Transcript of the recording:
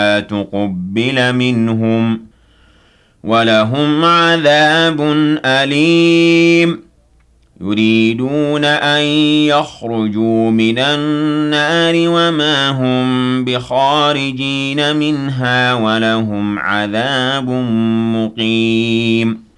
تُقُبِّلَ مِنْهُمْ وَلَهُمْ عَذَابٌ أَلِيمٌ يُرِيدُونَ أَن يَخْرُجُوا مِنَ النَّارِ وَمَا هُم بِخَارِجِينَ مِنْهَا وَلَهُمْ عَذَابٌ مُّقِيمٌ